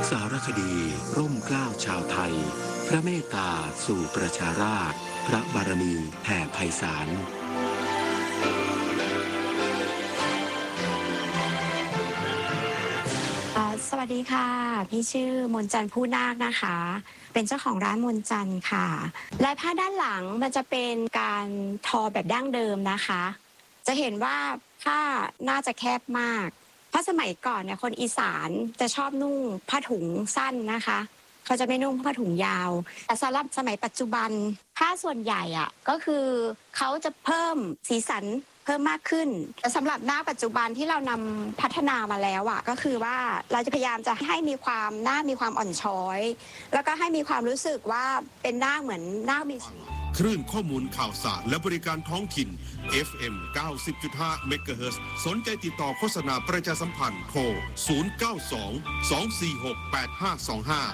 สารคดีร่มเกล้าชาวไทยพระเมตตาสู่ประชาราษฎร์พระบารมีแผ่ไพศาลสวัสดีค่ะพี่ชื่อมนจันทร์ผู้นาคนะคะเป็นเจ้าของร้านมนจันทร์ค่ะลายผ้าด้านหลังมันจะเป็นการทอแบบดั้งเดิมนะคะจะเห็นว่าผ้าน่าจะแคบมากเพราะสมัยก่อนเนี่ยคนอีสานจะชอบนุ่งผ้าถุงสั้นนะคะเขาจะไม่นุ่งผ้าถุงยาวแต่สำหรับสมัยปัจจุบันผ้าส่วนใหญ่อะก็คือเขาจะเพิ่มสีสันเพิ่มมากขึ้นแต่สำหรับหน้าปัจจุบันที่เรานำพัฒนามาแล้วอ่ะก็คือว่าเราจะพยายามจะให้มีความหน้ามีความอ่อนช้อยแล้วก็ให้มีความรู้สึกว่าเป็นหน้าเหมือนหน้ามีคลื่นข้อมูลข่าวสารและบริการท้องถิ่น FM 90.5 เมกะเฮิรตซ์สนใจติดต่อโฆษณาประชาสัมพันธ์โทร 092 246 8525